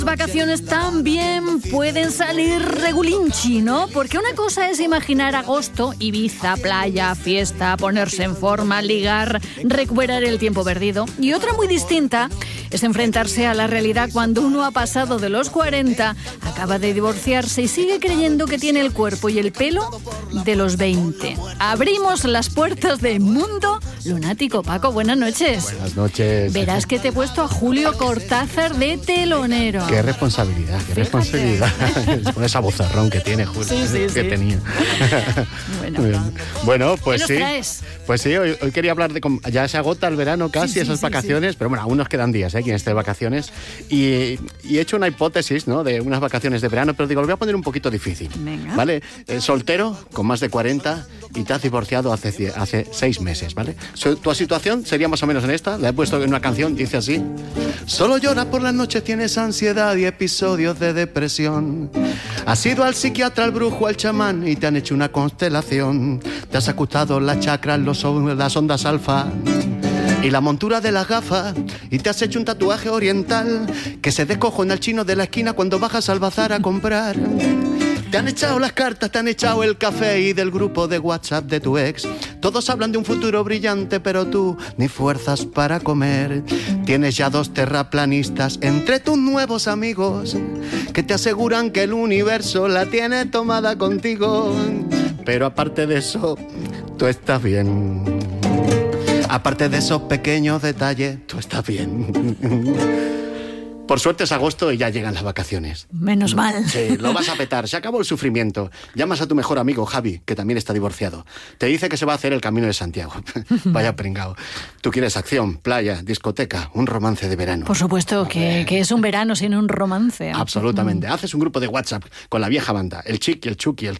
Vacaciones también pueden salir regulinchi, ¿no? Porque una cosa es imaginar agosto, Ibiza, playa, fiesta, ponerse en forma, ligar, recuperar el tiempo perdido. Y otra muy distinta es enfrentarse a la realidad cuando uno ha pasado de los 40, acaba de divorciarse y sigue creyendo que tiene el cuerpo y el pelo de los 20. Abrimos las puertas de Mundo Lunático. Paco, buenas noches. Buenas noches. Verás que te he puesto a Julio Cortázar de telonero. Qué responsabilidad, qué responsabilidad. Con esa vozarrón que tiene Julio, que tenía. Bueno, pues sí. Traes? Pues sí, hoy quería hablar de... Ya se agota el verano casi, esas vacaciones, pero bueno, aún nos quedan días, quien esté de vacaciones. Y he hecho una hipótesis, ¿no?, de unas vacaciones de verano, pero digo, lo voy a poner un poquito difícil. Venga. ¿Vale? Soltero, con más de 40, y te has divorciado hace 6 meses, ¿vale? Tu situación sería más o menos en esta. La he puesto en una canción, dice así: solo lloras por las noches, tienes ansiedad y episodios de depresión. Has ido al psiquiatra, al brujo, al chamán y te han hecho una constelación. Te has ajustado las chakras, las ondas alfa y la montura de las gafas, y te has hecho un tatuaje oriental que se descojona el chino de la esquina cuando bajas al bazar a comprar. Te han echado las cartas, te han echado el café y del grupo de WhatsApp de tu ex. Todos hablan de un futuro brillante, pero tú ni fuerzas para comer. Tienes ya 2 terraplanistas entre tus nuevos amigos que te aseguran que el universo la tiene tomada contigo. Pero aparte de eso, tú estás bien. Aparte de esos pequeños detalles, tú estás bien. Por suerte es agosto y ya llegan las vacaciones. Menos mal. Sí, lo vas a petar. Se acabó el sufrimiento. Llamas a tu mejor amigo, Javi, que también está divorciado. Te dice que se va a hacer el Camino de Santiago. Vaya pringao. Tú quieres acción, playa, discoteca, un romance de verano. Por supuesto, que es un verano sin un romance. Absolutamente. Haces un grupo de WhatsApp con la vieja banda, el Chic, el Chucky, el